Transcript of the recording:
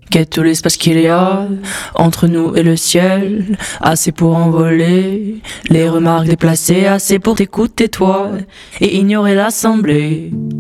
Qu'est tout l'espace qu'il y a entre nous et le ciel, assez pour envoler les remarques déplacées, assez pour t'écouter toi et ignorer l'assemblée.